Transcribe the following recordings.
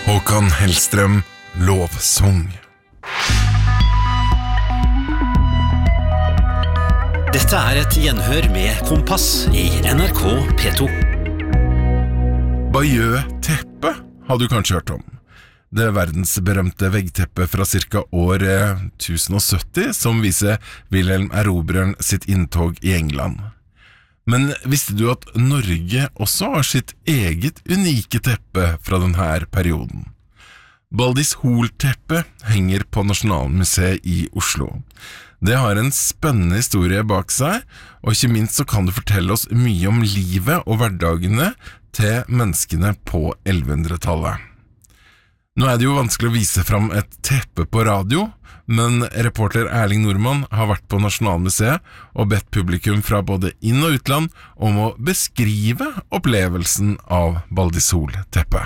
Håkan Hellstrøm, Lovsang. Dette et gjenhør med Kompass I NRK P2. Bayeux teppe har du kanskje hørt om. Det verdensberømte veggteppet fra cirka år 1070 som viser Wilhelm Erobreren sitt inntog I England. Men visste du at Norge også har sitt eget unike teppe fra denne perioden? Baldis Hol-teppet henger på Nasjonalmuseet I Oslo. Det har en spennende historie bak seg, og ikke minst så kan det fortelle oss mye om livet og hverdagene til menneskene på 1100-tallet. Nå det jo vanskelig å vise fram et teppe på radio, men reporter Erling Normann har vært på Nasjonalmuseet og bedt publikum fra både inn- og utland om å beskrive opplevelsen av Baldis Hol-teppet.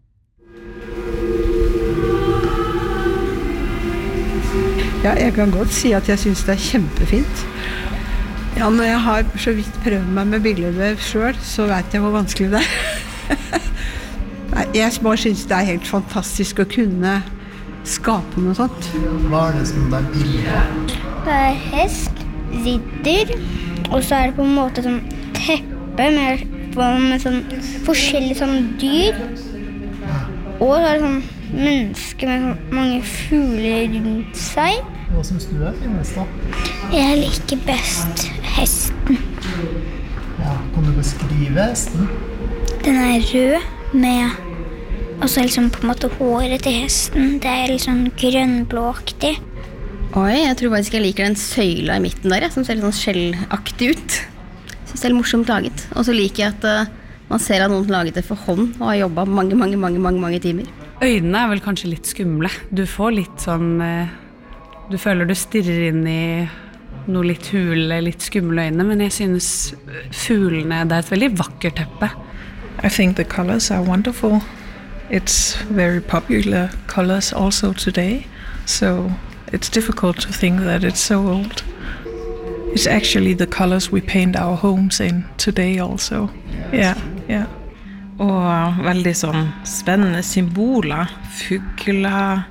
Ja, jeg kan godt si at jeg synes det kjempefint. Ja, når jeg har så vidt prøvd meg med billedvev selv, så vet jeg hvor vanskelig det Nei, jeg bare synes det helt fantastisk å kunne skape noe sånt. Hva det som bildet? Det hest, ridder, og så det på en måte sånn teppe med sånn forskjellige sånn dyr. Og så det sånn mennesker med sånn mange fugler rundt seg. Hva synes du finnes da? Jeg liker best hesten. Ja, kan du beskrive hesten? Den rød med også liksom på en måte håret til hesten. Det liksom grønnblåaktig. Oi, jeg tror faktisk jeg liker den søyla I midten der, som ser litt sånn skjellaktig ut. Jeg synes det litt morsomt laget. Og så liker jeg at man ser at noen laget det for hånd og har jobbet mange timer. Øynene vel kanskje litt skumle. Du får litt sånn du føler du stirrer inn I noe litt hule, litt skumle øyne, men jeg synes fuglene det et veldig vakkert teppe. I think the colors are wonderful. It's very popular colors also today, so it's difficult to think that it's so old. It's actually the colors we paint our homes in today also. Yeah. Og veldig sånn spennende symboler, fugler,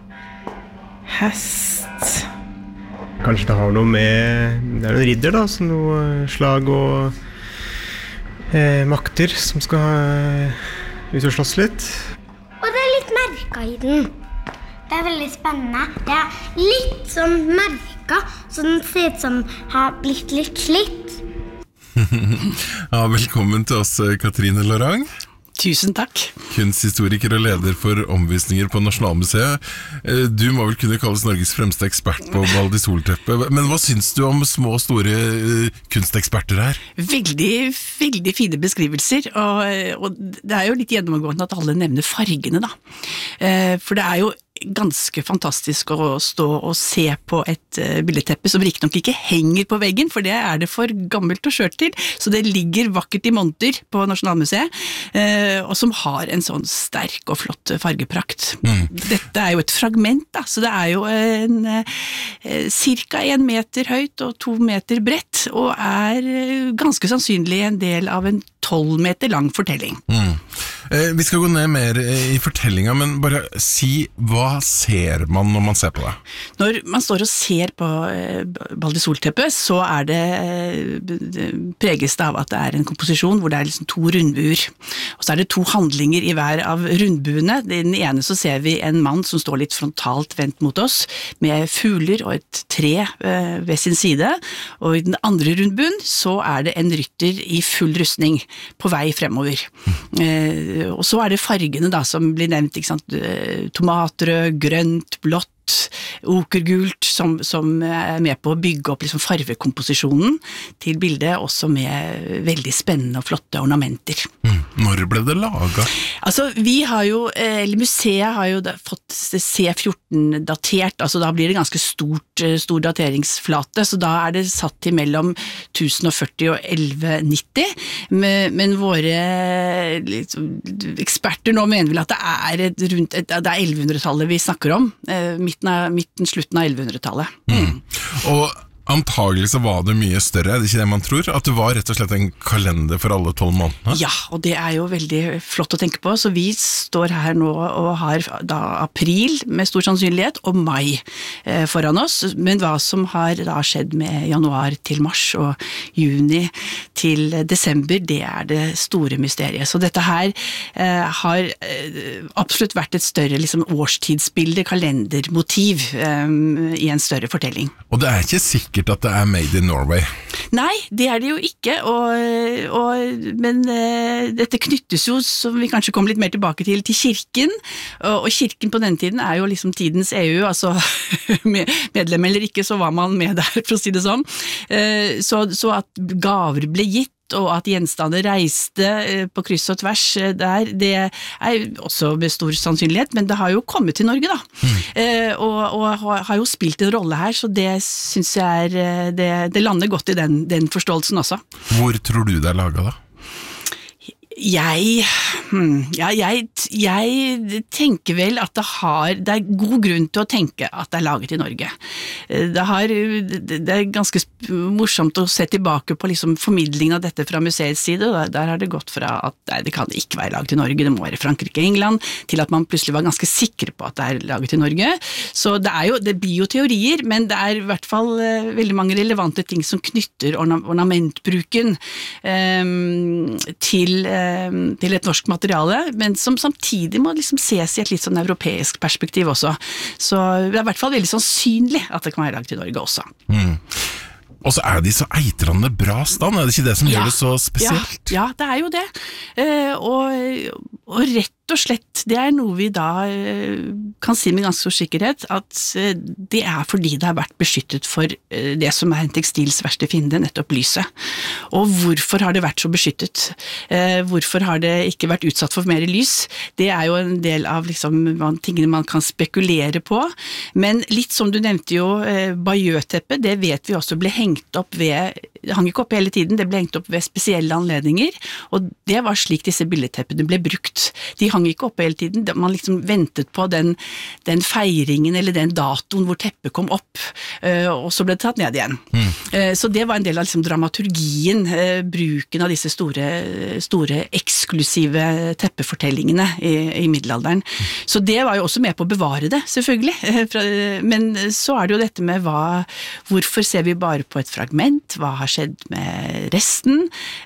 hest. Kanskje det har noe med, det en ridder da, så noe slag og makter som skal ut og slåss litt. Og det litt merka I den. Det veldig spennende. Det litt sånn merka, så den ser ut som har blitt litt slitt. Ja, velkommen til oss, Katrine Lorang. Tusen takk. Kunsthistoriker og leder for omvisninger på Nasjonalmuseet. Du må vel kunne kalles Norges fremste ekspert på Baldis Hol-teppet. Men hva synes du om små og store kunsteksperter her? Veldig fine beskrivelser, og det jo litt gjennomgående at alle nevner fargene da. For det jo ganske fantastisk å stå og se på et billedteppe som riktignok ikke henger på veggen, for det det for gammelt og skjørt til, så det ligger vakkert I monter på Nasjonalmuseet, og som har en sånn sterk og flott fargeprakt. Dette jo et fragment da, så det jo cirka 1 meter høyt og 2 meter bredt, og ganske sannsynlig en del av en 12 meter lang fortelling. Vi skal gå ned mer I fortellinga, men bare si hva ser man når man ser på det? Når man står og ser på Baldis Hol-teppet, så det preges det av at det en komposisjon hvor det liksom 2 rundbuer, og så det 2 handlinger I hver av rundbuene. I den ene så ser vi en mann som står litt frontalt vendt mot oss, med fugler og et tre ved sin side, og I den andre rundbuen så det en rytter I full rustning på vei fremover. Og så det fargene da, som blir nevnt, ikke sant? Tomatrød, grønt, blått, okergult, som med på å bygge opp liksom farvekomposisjonen til bildet, også med veldig spennende og flotte ornamenter. Når ble det laget? Altså, vi har jo, eller museet har jo fått C14 datert, altså da blir det ganske stor dateringsflate, så da det satt til mellom 1040 og 1190, men våre liksom, eksperter nå mener vel at det rundt, det 1100-tallet vi snakker om, slutten av 1100-tallet. Og Antagelig så var det mye større, er det ikke det man tror? At det var rett og slett en kalender for alle 12 månedene? Ja, og det jo veldig flott å tenke på, så vi står her nå og har da april med stor sannsynlighet, og mai foran oss, men hva som har da skjedd med januar til mars og juni til desember, det det store mysteriet. Så dette her har absolutt vært et større liksom, årstidsbilde, kalendermotiv i en større fortelling. Og det ikke sikkert at det made in Norway. Nei, det det jo ikke, men dette knyttes jo, som vi kanskje kommer litt mer tilbake til kirken, og kirken på denne tiden jo liksom tidens EU, altså medlem eller ikke, så var man med der, for å si det sånn. Så at gaver ble gitt, og at gjenstander reiste på kryss og tvers der, det også med stor sannsynlighet, men det har jo kommet til Norge da, og har jo spilt en rolle her, så det synes jeg det lander godt i den forståelsen også. Hvor tror du det laget da? Jeg tenker vel at det god grunn til å tenke at det laget i Norge. Det ganske morsomt å se tilbake på liksom formidlingen av dette fra museets side, og der har det gått fra at det kan ikke være laget i Norge, det må være Frankrike og England, til at man plutselig var ganske sikre på at det laget i Norge. Så det blir jo teorier, men det i hvert fall veldig mange relevante ting som knytter ornamentbruken til et norsk materiale, men som samtidig må liksom ses i et litt sånn europeisk perspektiv også. Så det i hvert fall veldig sannsynlig at det kan være laget i Norge også. Og så de så eitrende bra stand, det ikke det som gjør det så spesielt? Ja, det jo det. Og rett og slett, det noe vi da kan si med ganske stor sikkerhet, at det fordi det har vært beskyttet for det som en tekstils verste fiende, nettopp lyset. Og hvorfor har det vært så beskyttet? Hvorfor har det ikke vært utsatt for mer lys? Det jo en del av liksom, tingene man kan spekulere på, men litt som du nevnte jo, Bayeux-teppet, det vet vi også ble hengt opp det hang ikke opp hele tiden, det ble hengt opp ved spesielle anledninger, og det var slik disse billedteppene ble brukt. De hang ikke opp hele tiden, man liksom ventet på den feiringen eller den datoen hvor teppet kom opp, og så ble det tatt ned igjen. Så det var en del av liksom, dramaturgien, bruken av disse store eksklusive teppefortellingene i middelalderen. Så det var jo også med på å bevare det, selvfølgelig. Men så det jo dette med hvorfor ser vi bare på et fragment, hva har skjedd med resten,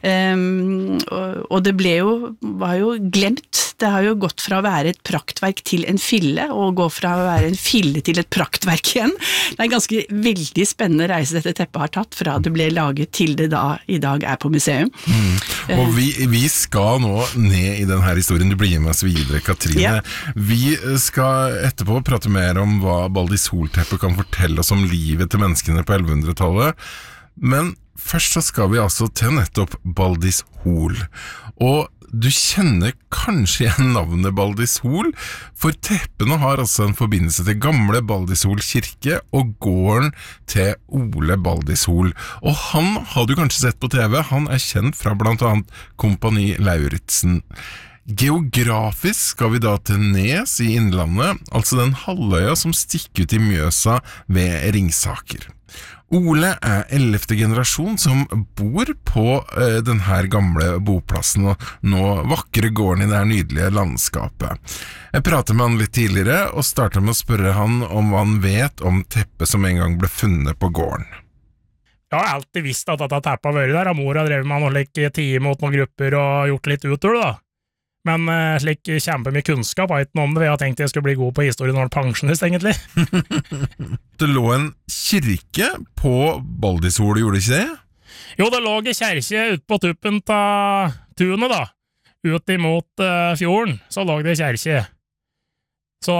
og det var jo glemt. Det har jo gått fra å være et praktverk til en fille, og gå fra å være en fille til et praktverk igjen. Det en ganske veldig spennende reise dette teppet har tatt, fra det ble laget til det da i dag på museum. Og vi skal nå ned i denne historien, du blir med oss videre, Katrine. Ja. Vi skal etterpå prate mer om hva Baldis Hol-teppet kan fortelle oss om livet til menneskene på 1100-tallet, men først så skal vi altså til nettopp Baldis Hol, og du kjenner kanskje igjen navnet Baldis Hol, for teppene har altså en forbindelse til gamle Baldis Hol kirke og gården til Ole Baldis Hol. Og han har du kanskje sett på TV, han kjent fra blant annet Kompani Lauritzen. Geografisk skal vi da til Nes i Innlandet, altså den halvøya som stikker ut i Mjøsa ved Ringsaker. Ole 11. generasjon som bor på denne gamle boplassen og nå vakre gården i det nydelige landskapet. Jeg pratet med han litt tidligere og startet med å spørre han om hva han vet om teppet som en gang ble funnet på gården. Jeg har alltid visst at dette teppet har vært der, og mor har drevet med noen tider mot noen grupper og gjort litt utover da. Men slik kjempemye kunnskap har ikke noe om det, jeg har tenkt jeg skulle bli god på historien når jeg pensjonist, egentlig. Det lå en kirke på Baldis Hol, gjorde det ikke det? Jo, det lå en kjerke ut på tuppen av tunet da, ut imot fjorden, så lå det kjerke. Så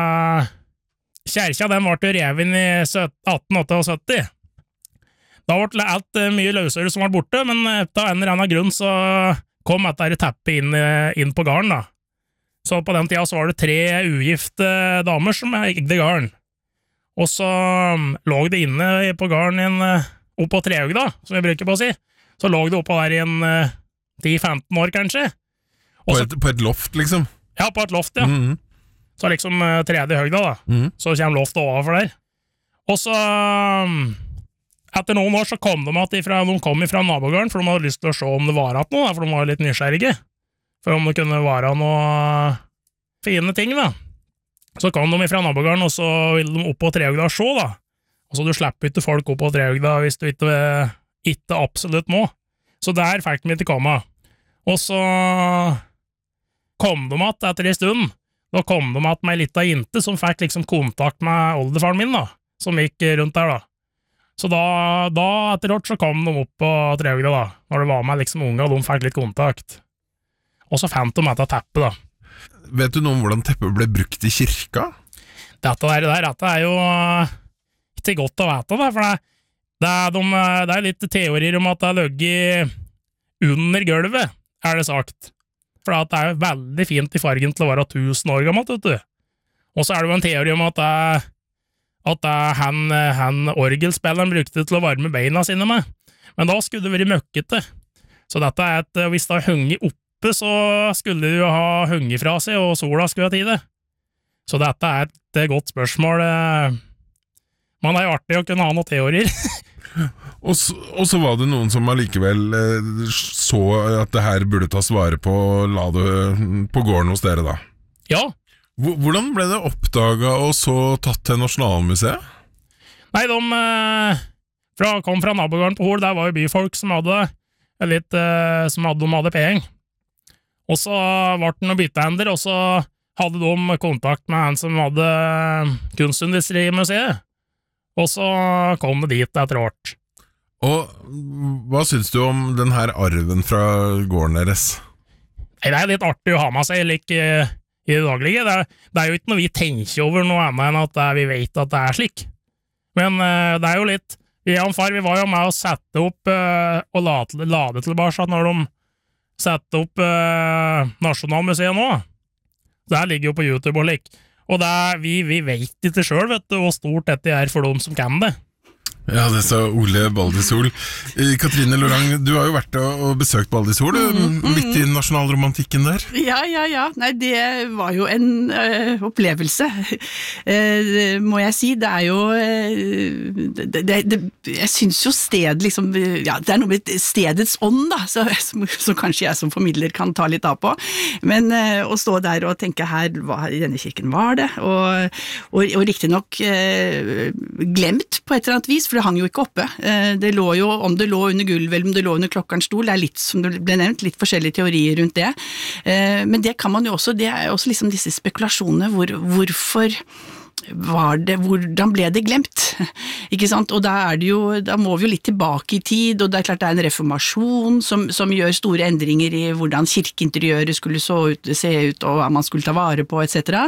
kjerka den ble revet i 1878. Da ble alt mye løsere som var borte, men av en eller annen grunn så kom dette teppet inn på garden da. Så på den tida så var det 3 ugifte damer som eide garden. Og så lå det inne på garden oppå trehaug da, som vi bruker på å si. Så lå det oppå der i 10-15 år kanskje. På et loft liksom? Ja, på et loft, ja. Så liksom tredje høgda da. Så kommer loftet overfor der. Og så etter noen år så kom de fra nabogården, for de hadde lyst til å se om det var noe, for de var litt nysgjerrige, for om det kunne være noe fine ting da. Så kom de fra nabogården, og så ville de opp på Treugda og se da. Og så du slipper ikke folk opp på Treugda hvis du ikke absolutt må. Så der fikk de ikke komme. Og så kom de att etter en stund. Da kom de att med en liten jente som fikk liksom kontakt med oldefaren min da, som gikk rundt der da. Så da etter hvert så kom de opp på Treugda da, når det var med liksom unge, og de fikk litt kontakt. Og så fant de dette teppet da. Vet du noe om hvordan teppet ble brukt i kirka? Dette er jo ikke godt å vite da, for det er litt teorier om at det er løgget under gulvet, er det sagt. For det er veldig fint i fargen til å være 1000 år gammelt, vet du. Og så er det jo en teori om at han orgelspilleren brukte til å varme beina sine med. Men da skulle det være møkkete. Så dette er hvis det har hengt oppe, så skulle det jo ha hengt fra seg, og sola skulle ha tid det. Så dette er et godt spørsmål. Man er jo artig å kunne ha noen teorier. Og så var det noen som allikevel så at det her burde tas vare på og la det på gården hos dere da. Ja. Hvordan ble det oppdaget og så tatt til Nasjonalmuseet? Nei, de kom fra nabogården på Hol, der var jo byfolk som hadde penger. Og så ble det noen byttehender, og så hadde de kontakt med han som hadde Kunstindustrimuseet. Og så kom det dit etter hvert. Og hva synes du om den her arven fra gården deres? Nei, det er litt artig å ha med seg i det daglige. Det er jo ikke noe vi tenker over noe annet enn at vi vet at det er slik. Men det er jo litt, vi var jo med å sette opp og lade tilbake når de sette opp Nasjonalmuseet nå. Det ligger jo på YouTube og lik. Og vi vet ikke selv, vet du, hvor stort dette er for dem som kan det. Ja, det sa Ole Baldisol. Katrine Lorang, du har jo vært og besøkt Baldisol, midt i nasjonalromantikken der. Ja. Nei, det var jo en opplevelse, må jeg si. Det er jo jeg synes jo sted liksom, ja, det er noe med stedets ånd da, så kanskje jeg som formidler kan ta litt av på, men å stå der og tenke her, i denne kirken var det, og riktig nok glemt på et eller annet vis, for det hang jo ikke oppe. Det lå jo, om det lå under gulvet, eller om det lå under klokkerens stol, det er litt, som det ble nevnt, litt forskjellige teorier rundt det. Men det kan man jo også, det er også liksom disse spekulasjonene, hvorfor var det, hvordan ble det glemt? Ikke sant? Og da må vi jo litt tilbake i tid, og det er klart det er en reformasjon som gjør store endringer i hvordan kirkeinteriøret skulle se ut, og hva man skulle ta vare på, etc.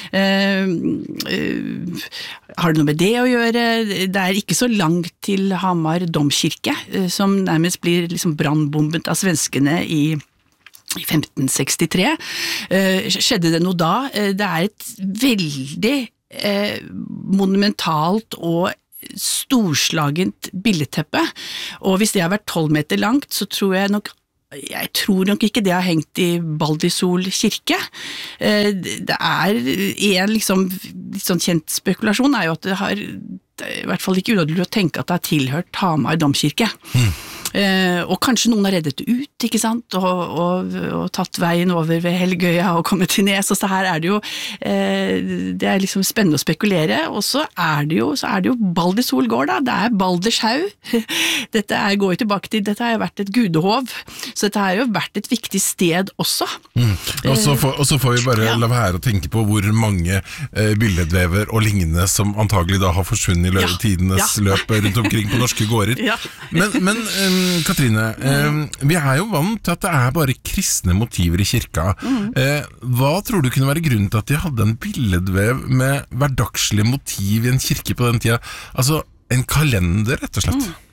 Har det noe med det å gjøre? Det er ikke så langt til Hamar domkirke, som nærmest blir liksom brannbombet av svenskene i 1563. Skjedde det noe da? Det er et veldig monumentalt og storslagent billedteppe, og hvis det har vært 12 meter langt, så tror jeg nok ikke det har hengt i Baldisol kirke. Det er en liksom litt sånn kjent spekulasjon er jo at det har i hvert fall ikke unødvendig å tenke at det har tilhørt Hamar domkirke. Og kanskje noen har reddet det ut, ikke sant, og tatt veien over ved Helgøya og kommet til Nes, og så her er det jo det er liksom spennende å spekulere, og så er det jo Baldisol gård da, det er Baldershaug, dette går jo tilbake til, dette har jo vært et gudehov, så dette har jo vært et viktig sted også. Og så får vi bare la være å tenke på hvor mange billedvever og lignende som antagelig da har forsvunnet i tidenes løp rundt omkring på norske gårder. Men Katrine, vi er jo vant til at det er bare kristne motiver i kirka. Hva tror du kunne være grunnen til at de hadde en billedvev med hverdagslig motiv i en kirke på den tida? Altså en kalender, rett og slett.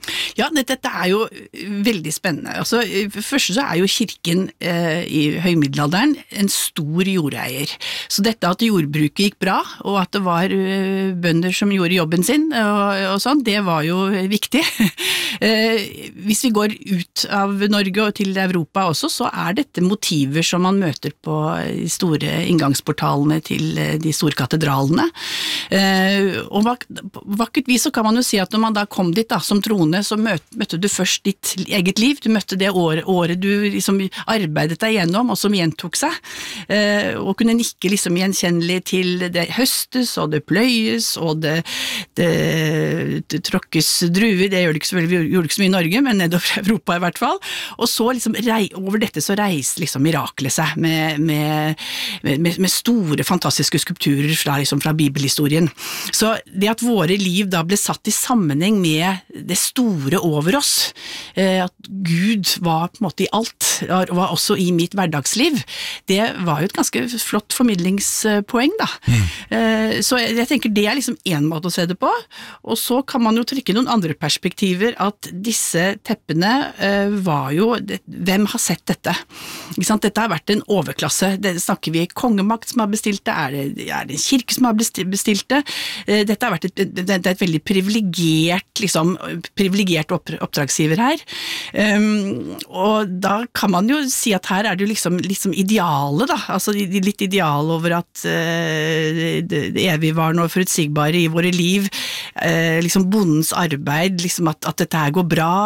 Ja, dette jo veldig spennende. Altså, først så jo kirken i høymiddelalderen en stor jordeier. Så dette at jordbruket gikk bra, og at det var bønder som gjorde jobben sin, og sånn, det var jo viktig. Hvis vi går ut av Norge og til Europa også, så dette motiver som man møter på de store inngangsportalene til de store katedralene. Og vakkert vis så kan man jo si at når man da kom dit da, som troende, så møtte du først ditt eget liv, du møtte det året du liksom arbeidet deg gjennom, og som gjentok seg, og kunne nikke liksom gjenkjennelig til det høstes, og det pløyes, og det tråkkes druer, det gjorde det ikke så mye i Norge, men nedover Europa i hvert fall, og så liksom over dette så reiste liksom miraklet seg med store, fantastiske skulpturer fra bibelhistorien. Så det at våre liv da ble satt i sammenheng med det store over oss, at Gud var på en måte i alt, og var også i mitt hverdagsliv, det var jo et ganske flott formidlingspoeng da. Så jeg tenker det liksom en måte å se det på, og så kan man jo trykke noen andre perspektiver, at disse teppene var jo, hvem har sett dette? Ikke sant? Dette har vært en overklasse, det snakker vi kongemakt som har bestilt det, det en kirke som har bestilt det, dette har vært et veldig privilegert oppdragsgiver her, og da kan man jo si at her det jo liksom idealet da, altså litt ideal over at det evigvarende og forutsigbare i våre liv, liksom bondens arbeid, liksom at dette her går bra,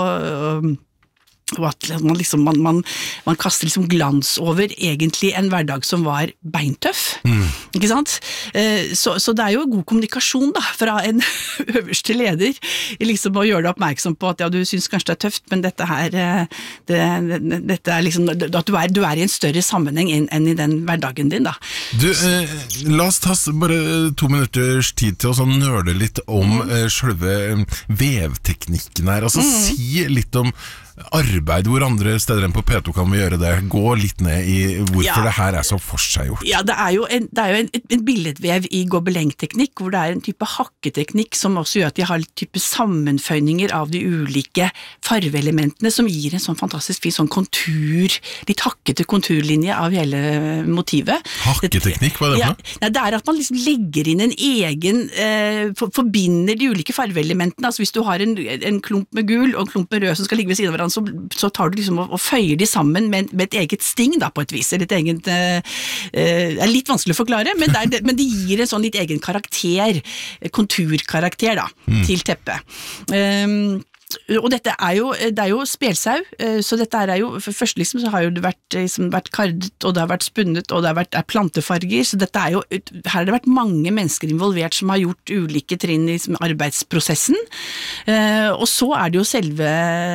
og at man kaster liksom glans over egentlig en hverdag som var beintøff, ikke sant? Så det jo god kommunikasjon da, fra en øverste leder, liksom å gjøre deg oppmerksom på at ja, du synes kanskje det tøft, men dette her, dette liksom, at du i en større sammenheng enn i den hverdagen din da. Du, la oss ta bare 2 minutters tid til å sånn nørde litt om selve vevteknikken her, altså si litt om arbeid, hvor andre steder enn på P2 kan vi gjøre det, gå litt ned i hvorfor det her så forseggjort. Ja, det jo en billedvev i gobelengteknikk, hvor det en type hakketeknikk som også gjør at de har litt type sammenføyninger av de ulike farveelementene, som gir en sånn fantastisk fin sånn kontur, litt hakkete konturlinje av hele motivet. Hakketeknikk, hva det for noe? Ja, det at man liksom legger inn en egen, forbinder de ulike farveelementene, altså hvis du har en klump med gul og en klump med rød som skal ligge ved siden av hverandre, så tar du liksom og føyer de sammen med et eget sting da, på et vis, eller et eget, litt vanskelig å forklare, men det gir en sånn litt egen karakter, konturkarakter da, til teppet. Og dette det jo spelsau, så dette jo, for først liksom så har jo det vært kardet, og det har vært spunnet, og det har vært plantefarger, så dette jo, her har det vært mange mennesker involvert som har gjort ulike trinn i arbeidsprosessen, og så det jo selve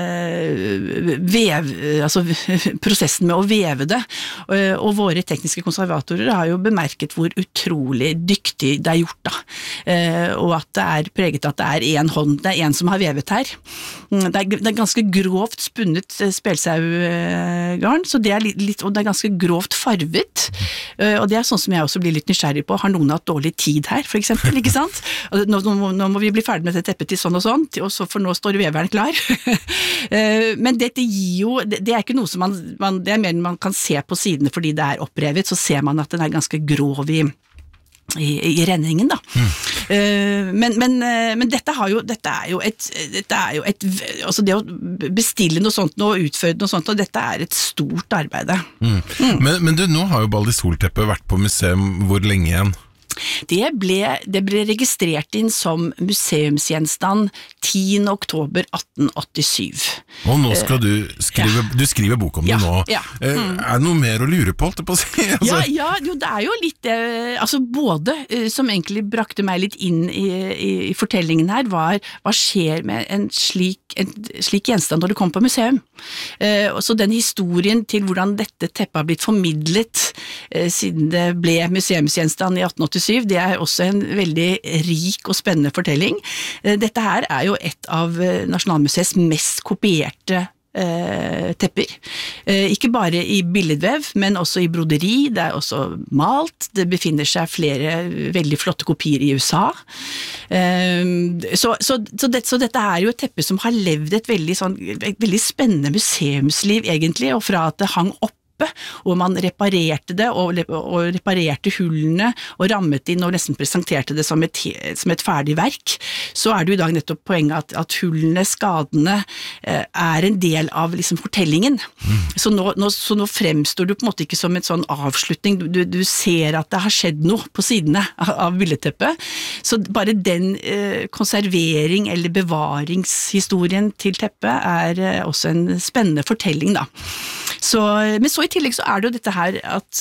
altså prosessen med å veve det, og våre tekniske konservatorer har jo bemerket hvor utrolig dyktig det gjort da, og at det preget at det en hånd, det en som har vevet her. Det ganske grovt spunnet spelsaugarn, så det litt, og det ganske grovt farvet, og det sånn som jeg også blir litt nysgjerrig på. Har noen hatt dårlig tid her, for eksempel, ikke sant? Nå må vi bli ferdig med dette teppet til sånn og sånn, og så for nå står veveren klar. Men dette gir jo, det ikke noe som det mer man kan se på sidene fordi det opprevet, så ser man at den ganske grov i renningen da. Men dette jo et altså det å bestille noe sånt og utføre noe sånt, og dette et stort arbeid. Men du, nå har jo Baldisol-teppet vært på museum hvor lenge igjen? Det ble registrert inn som museumsgjenstand 10. oktober 1887. Og nå skal du skrive bok om det nå. Ja. Det noe mer å lure på, holdt jeg på å si? Altså. Ja, jo, det jo litt altså både som egentlig brakte meg litt inn i fortellingen her, hva skjer med en slik gjenstand når det kommer på museum? Så den historien til hvordan dette teppet har blitt formidlet siden det ble museumsgjenstand i 1887, det også en veldig rik og spennende fortelling. Dette her jo et av Nasjonalmuseets mest kopierte tepper. Ikke bare i billedvev, men også i broderi, det også malt, det befinner seg flere veldig flotte kopier i USA. Så dette jo et teppe som har levd et veldig spennende museumsliv egentlig, og fra at det hang opp og man reparerte det, og reparerte hullene, og rammet inn og nesten presenterte det som et ferdig verk, så det jo i dag nettopp poenget at hullene, skadene, en del av liksom fortellingen. Så nå fremstår du på en måte ikke som en sånn avslutning, du ser at det har skjedd noe på sidene av billedteppet, så bare den konservering eller bevaringshistorien til teppet også en spennende fortelling da. Men så i tillegg så det jo dette her at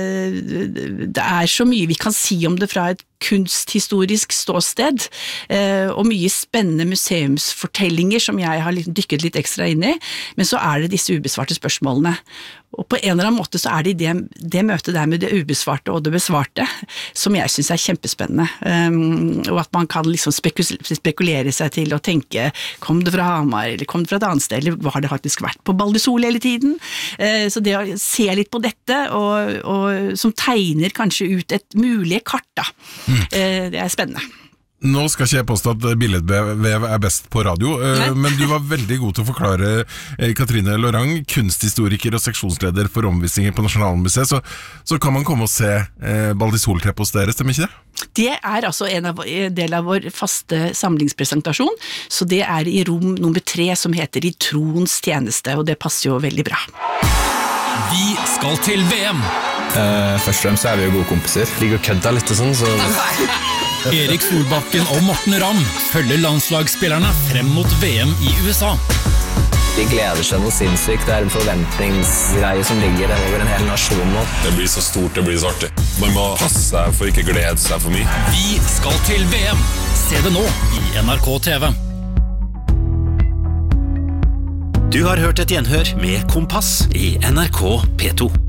det så mye vi kan si om det fra et kunsthistorisk ståsted, og mye spennende museumsfortellinger som jeg har dykket litt ekstra inn i, men så det disse ubesvarte spørsmålene. Og på en eller annen måte så det det møtet der med det ubesvarte og det besvarte, som jeg synes kjempespennende. Og at man kan liksom spekulere seg til å tenke, kom det fra Hamar, eller kom det fra et annet sted, eller har det faktisk vært på Baldisol hele tiden? Så det å se litt på dette, og som tegner kanskje ut et mulig kart da, det spennende. Nå skal ikke jeg påstå at billedvev best på radio, men du var veldig god til å forklare, Katrine Lorang, kunsthistoriker og seksjonsleder for omvisninger på Nasjonalmuseet, så kan man komme og se Baldisol-teppet hos dere, stemmer ikke det? Det altså en del av vår faste samlingspresentasjon, så det i rom nummer 3 som heter I troens tjeneste, og det passer jo veldig bra. Vi skal til VM! Først og fremst vi jo gode kompiser. Ligger og kødda litt og sånn, så... Erik Solbakken og Morten Ramm følger landslagsspillerne frem mot VM I USA. De gleder seg noe sinnssykt. Det en forventningsgreie som ligger over en hel nasjon nå. Det blir så stort, det blir så artig. Man må passe seg for ikke glede seg for mye. Vi skal til VM. Se det nå I NRK TV. Du har hørt et gjenhør med Kompass I NRK P2.